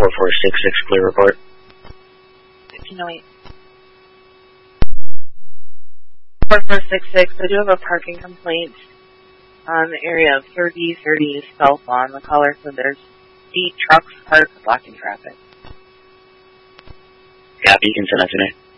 4466, clear report. 1508. 4466, I do have a parking complaint on the area of 3030 South Lawn. The caller said there's 8 trucks parked blocking traffic. Copy, you can send that to me.